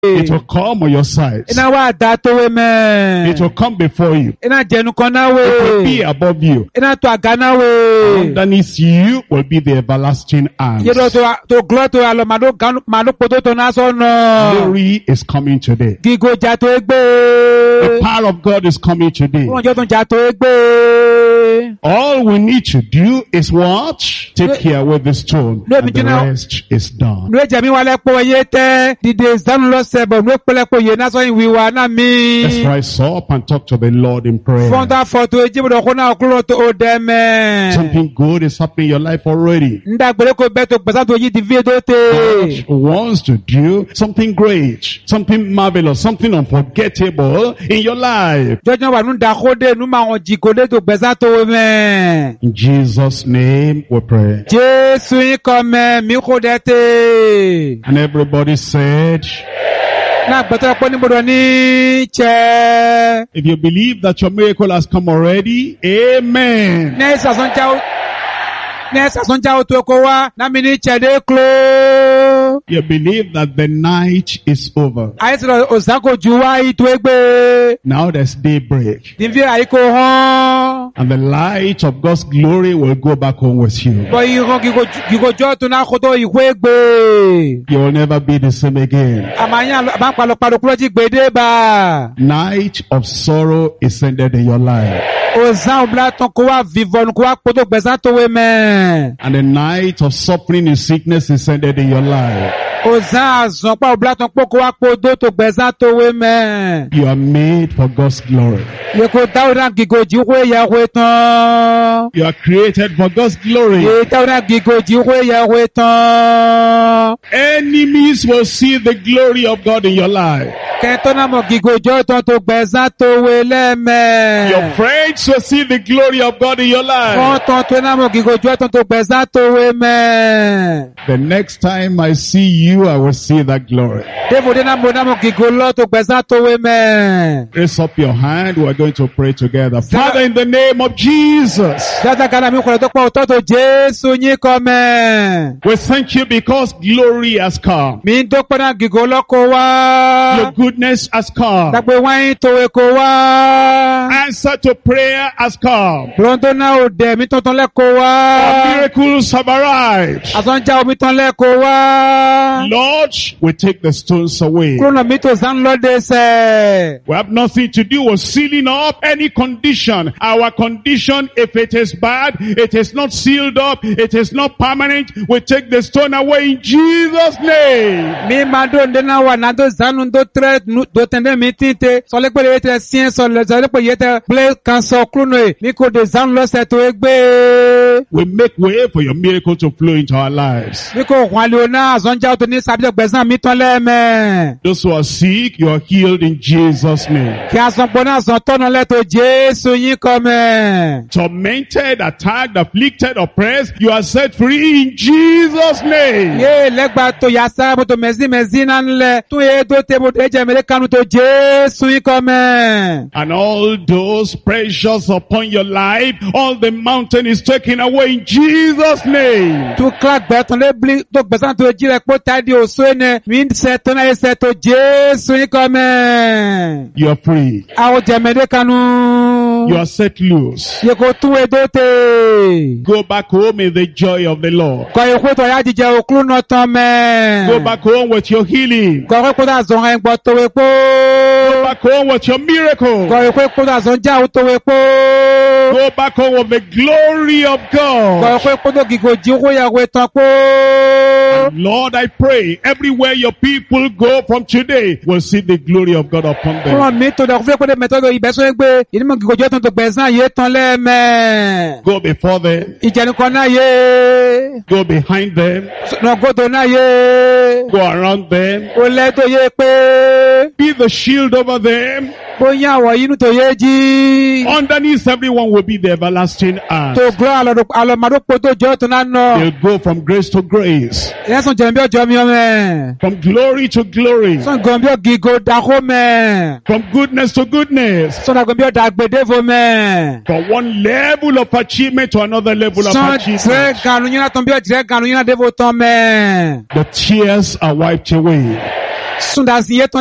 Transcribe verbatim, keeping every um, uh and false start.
It will come on your sides. Ina wa da towe me. It will come before you. Ina jenu kona It will we. be above you. Ina to agana we. Underneath you will be the everlasting arms. Yedo to to glory to alo mado ganu mado podo to na so no. Glory is coming today. Gigo ja to The egbe. power of God is coming today. Won jo to ja to egbe. All we need to do is watch, take care with the stone, No, and but the you know- rest is done. Nu eje mi wale po ye te dide zanu lo sebo nu pele po ye na so yin wiwa na mi. Let's rise up and talk to the Lord in prayer. Fonda photo eje bodo ko na okuro to odeme. Something good is happening in your life already. Nda gbere ko beto gbesa to yi di video God te. wants to do something great, something marvelous, something unforgettable in your life. Jojo wa nu da ko de nu ma won ji ko de to gbesa to me. In Jesus' name we pray. Jesu yin ko me mi ko de te. And everybody said, Na gbeto po ni bodo ni che. if you believe that your miracle has come already, amen. Ne sason jao. Ne sason jao to ko wa na mi ni che de klo. You believe that the night is over. Aisro osako juwa itu egbe. Now there's daybreak. Divi aiko hon. And the light of God's glory will go back home with you. Bo iho gigo gigo jo to na kodo iwe egbe. You will never be the same again. Amanya ba palo palo kulo ji gbede ba. Night of sorrow is ended in your life. Ozan obla ton ko wa vivon ko wa kodo gbesa to we me. And the night of suffering and sickness is ended in your life. Ozan azon pa obla ton po ko wa kodo to gbesa to we me. You are made for God's glory. Ye ko dawra gigo ji we ya we ton. You are created for God's glory. Ye dawra gigo ji we ya we ton. Enemies will see the glory of God in your life. Kento na mo gigo jo ton to gbesa to we le me. Your friends will see the glory of God in your life. Kon ton to na mo gigo jo ton to gbesa to we me. The next time I see you, I will see that glory. Devo de na mo na mo gigo lo to gbesa to we me. Raise up your hand. We're going to pray together. Father, in the name of Jesus, Dada kana mi ko to pa to to Jesu yin ko me. we thank you because glory has come. Mi do pa na gigo lo ko wa. Your goodness has come. Dagbe wa yin to we ko wa. Answer to prayer has come. Pronto na o de mi ton ton le ko Our wa. miracles have arrived. Ason ja o mi ton le ko wa. Lord, we take the stones away. Krono mi to zan lo de se. We have nothing to do with sealing up any condition. Our condition, if it is bad, it is not sealed up, it is not permanent. We take the stone away in Jesus' name. Mi ma do de na wa na do zanu do tre nu do tende mi tinte. So le pe le te sien so le so le pe yete ple kan so krono e. Mi ko de zan lo se to egbe. We make way for your miracle to flow into our lives. Mi ko hwan le na azon ja to ni sabi gbezan mi ton le me. Those who are sick, you are healed in Jesus' name. Ki azon po na azon ton le to Jesu yin ko me. Tormented, attacked, afflicted, oppressed, you are set free in Jesus' name. Ye legba to ya sa mo to mezi mezi na nle. Tu e do te mo de je me le kanu to Jesu yin ko me. And all those pressures upon your life, all the mountain is taken away in Jesus' name. Tu klak be ton le bli to gbezan to ji le po ta di oso ene. Mi se ton e se to Jesu yin ko me. You are free. A o je me de kanu. You are set loose. Ye ko tu e do te. Go back home in the joy of the Lord. Ko e ko to ya jije oklu no ton me. Go back home with your healing. Ko ko da zon en gbo to we po. Go back home with your miracle. Ko ko ko da zon ja o to we po. Go back home with the glory of Ko God. ko ko do gigo ji ko ya we ton po. Lord, I pray everywhere your people go from today will see the glory of God upon them. Ko mi to da ko fe ko de metodo ibe so egbe. Ini mo gigo jo ton to gbezan ye ton le me. Go before them. Ijeni ko na ye. Go behind them. No go do na ye. Go around them. O le to ye pe. Be the shield over them. Bóyá àwọ̀ inú tó yé jí. Underneath everyone will be the everlasting arms. Tó gbọ́ àlọ́mọdópo tó jọ́ tó náà nọ. They'll go from grace to grace. Yẹ́sùn jẹ̀mí bí ọjọ́ mi ọmọ. From glory to glory. Sọ̀n gan bí ọ̀gígo dàkó mẹ́. From goodness to goodness. Sọ̀n àgbẹ̀ bí ọ̀dà àgbèdévo mẹ́. From one level of achievement to another level of Sọ̀n achievement. tìrẹ́ gànú yín látọ̀ bí ọ̀jìrẹ́ gànú yín àdévo tán mẹ́. The tears are wiped away. Sunda si yeton